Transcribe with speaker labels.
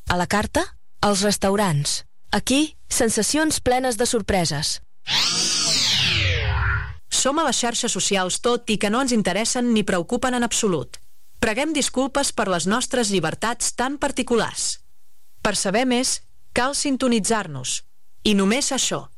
Speaker 1: A la carta, els restaurants. Aquí, sensacions plenes de sorpreses.
Speaker 2: Som a les xarxes socials tot i que no ens interessen ni preocupen en absolut. Preguem disculpes per les nostres llibertats tan particulars. Per saber més, cal sintonitzar-nos. I només això.